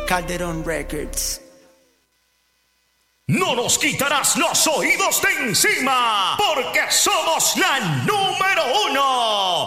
Calderón Records. No nos quitarás los oídos de encima, porque somos la número 1.